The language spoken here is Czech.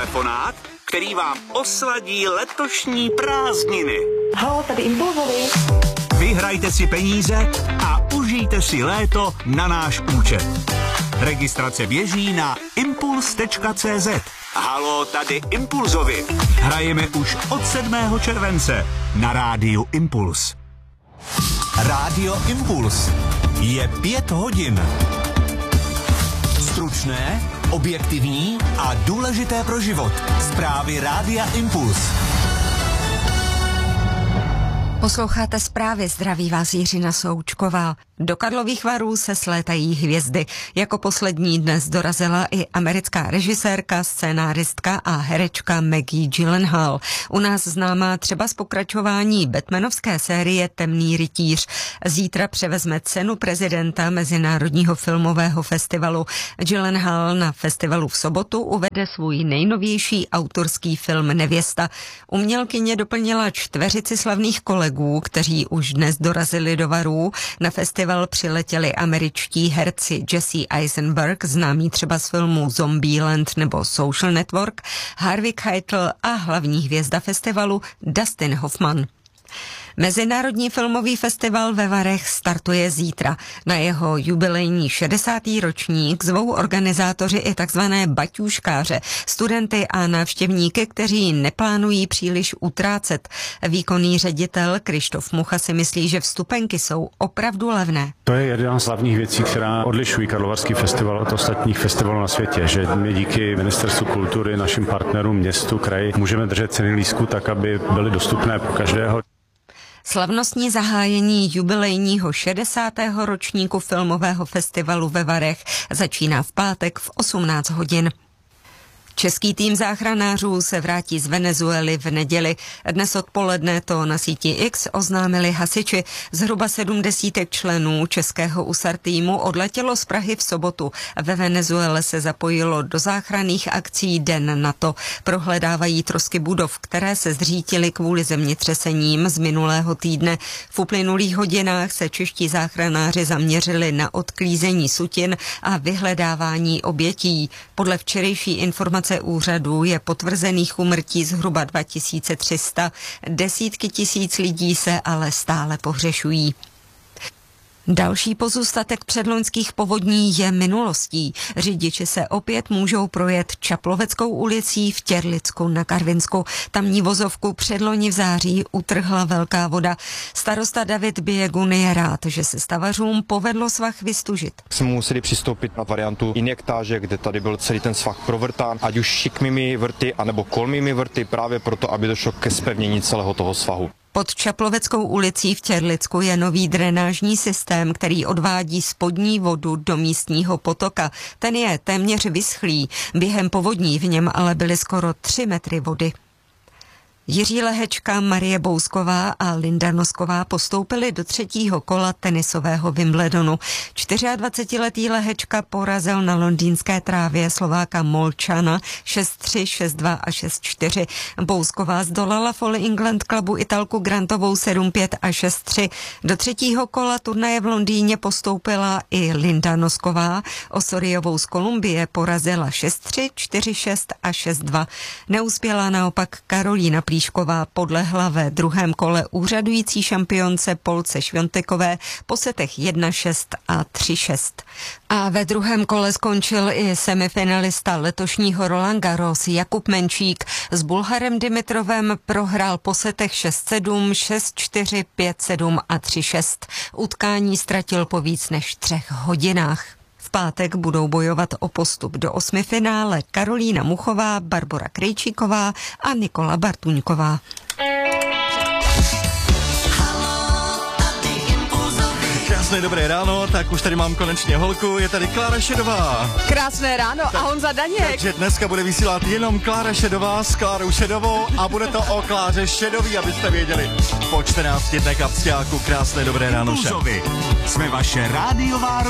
telefonát, který vám osladí letošní prázdniny. Halo, tady Impulzovi. Vyhrajte si peníze a užijte si léto na náš účet. Registrace běží na impuls.cz. Halo, tady Impulzovi. Hrajeme už od 7. července na rádiu Impuls. Rádio Impuls. Je 5 hodin. Stručné, objektivní a důležité pro život. Zprávy Rádia Impuls. Posloucháte zprávy, zdraví vás Jiřina Součková. Do Karlových Varů se slétají hvězdy. Jako poslední dnes dorazila i americká režisérka, scénáristka a herečka Maggie Gyllenhaal. U nás známá třeba z pokračování batmanovské série Temný rytíř. Zítra převezme cenu prezidenta Mezinárodního filmového festivalu. Gyllenhaal na festivalu v sobotu uvede svůj nejnovější autorský film Nevěsta. Umělkyně doplnila čtveřici slavných kolegů, kteří už dnes dorazili do Varů. Na festival přiletěli američtí herci Jesse Eisenberg, známý třeba z filmů Zombieland nebo Social Network, Harvey Keitel a hlavní hvězda festivalu Dustin Hoffman. Mezinárodní filmový festival ve Varech startuje zítra. Na jeho jubilejní 60. ročník zvou organizátoři i takzvané baťůškáře, studenty a návštěvníky, kteří neplánují příliš utrácet. Výkonný ředitel Krištof Mucha si myslí, že vstupenky jsou opravdu levné. To je jedna z hlavních věcí, která odlišují Karlovarský festival od ostatních festivalů na světě, že my díky Ministerstvu kultury, našim partnerům, městu, kraji, můžeme držet ceny lístků tak, aby byly dostupné pro každého. Slavnostní zahájení jubilejního 60. ročníku filmového festivalu ve Varech začíná v pátek v 18 hodin. Český tým záchranářů se vrátí z Venezuely v neděli. Dnes odpoledne to na síti X oznámili hasiči. Zhruba 70 členů českého USAR týmu odletělo z Prahy v sobotu. Ve Venezuele se zapojilo do záchranných akcí Den NATO. Prohledávají trosky budov, které se zřítily kvůli zemětřesením z minulého týdne. V uplynulých hodinách se čeští záchranáři zaměřili na odklízení sutin a vyhledávání obětí. Podle včerejší informace úřadu je potvrzených úmrtí zhruba 2300. Desítky tisíc lidí se ale stále pohřešují. Další pozůstatek předloňských povodní je minulostí. Řidiči se opět můžou projet Čaploveckou ulicí v Těrlicku na Karvinsku. Tamní vozovku předloni v září utrhla velká voda. Starosta David Biegun je rád, že se stavařům povedlo svah vystužit. Jsme museli přistoupit na variantu injektáže, kde tady byl celý ten svah provrtán, ať už šikmými vrty, anebo kolmými vrty, právě proto, aby došlo ke zpevnění celého toho svahu. Pod Čaploveckou ulicí v Těrlicku je nový drenážní systém, který odvádí spodní vodu do místního potoka. Ten je téměř vyschlý. Během povodní v něm ale byly skoro 3 metry vody. Jiří Lehečka, Marie Bousková a Linda Nosková postoupili do 3. kola tenisového Wimbledonu. 24letý Lehečka porazil na londýnské trávě Slováka Molčana 6-3, 6-2 a 6-4. Bousková zdolala v All England Clubu Italku Grantovou 7-5 a 6-3. Do 3. kola turnaje v Londýně postoupila i Linda Nosková. Osoriovou z Kolumbie porazila 6-3, 4-6 a 6-2. Neuspěla naopak Karolína Plíšková, podlehla ve 2. kole úřadující šampionce Polce Šviontekové po setech 1-6 a 3-6. A ve 2. kole skončil i semifinalista letošního Roland Garros Jakub Menčík. S Bulharem Dimitrovem prohrál po setech 6-7, 6-4, 5-7 a 3-6. Utkání ztratil po víc než 3 hodinách. V pátek budou bojovat o postup do 8. finále Karolína Muchová, Barbora Krejčíková a Nikola Bartuňková. Krásné dobré ráno, tak už tady mám konečně holku, je tady Klára Šedová. Krásné ráno a Honza Daněk. Takže dneska bude vysílat jenom Klára Šedová s Klárou Šedovou a bude to o Kláře Šedový, abyste věděli. Po 14 dnech a vzťáku krásné dobré ráno všem. Jsme vaše rádiová